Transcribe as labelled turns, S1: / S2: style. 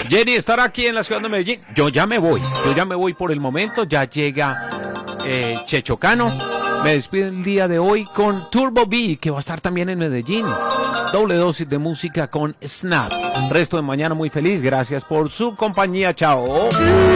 S1: Jenny estará aquí en la ciudad de Medellín. Yo ya me voy por el momento. Ya llega Checho Cano. Me despido el día de hoy con Turbo B, que va a estar también en Medellín. Doble dosis de música con Snap. Resto de mañana muy feliz. Gracias por su compañía. Chao.